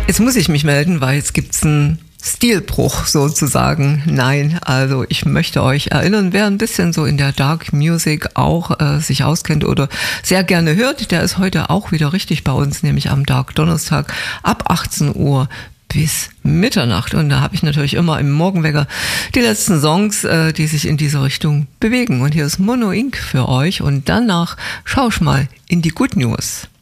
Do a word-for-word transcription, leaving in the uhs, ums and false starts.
Jetzt muss ich mich melden, weil jetzt gibt's einen Stilbruch sozusagen. Nein, also ich möchte euch erinnern, wer ein bisschen so in der Dark Music auch äh, sich auskennt oder sehr gerne hört, der ist heute auch wieder richtig bei uns, nämlich am Dark Donnerstag ab achtzehn Uhr bis Mitternacht. Und da habe ich natürlich immer im Morgenwecker die letzten Songs, äh, die sich in diese Richtung bewegen. Und hier ist Mono Inc. für euch und danach schau ich mal in die Good News.